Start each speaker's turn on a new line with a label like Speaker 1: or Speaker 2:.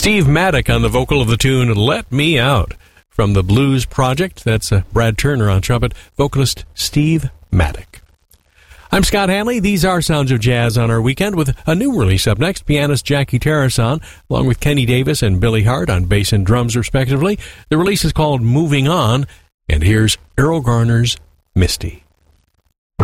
Speaker 1: Steve Maddock on the vocal of the tune Let Me Out. From the Blues Project, that's Brad Turner on trumpet, vocalist Steve Maddock. I'm Scott Hanley. These are Sounds of Jazz on our weekend with a new release up next, pianist Jackie Tarrason, along with Kenny Davis and Billy Hart on bass and drums, respectively. The release is called Moving On, and here's Errol Garner's Misty.